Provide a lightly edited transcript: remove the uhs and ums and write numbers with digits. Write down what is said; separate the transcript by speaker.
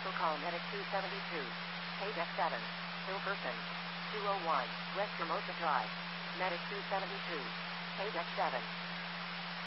Speaker 1: Also call Medic 272. Paydeck 7. Hilperson. 201. West Hermosa Drive. Medic 272. Paydeck 7.